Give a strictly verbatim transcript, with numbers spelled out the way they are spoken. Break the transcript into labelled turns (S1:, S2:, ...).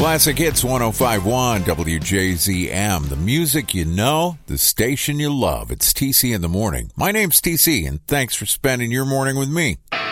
S1: Classic Hits one oh five point one W J Z M. The music you know, the station you love. It's T C in the morning. My name's T C, and thanks for spending your morning with me.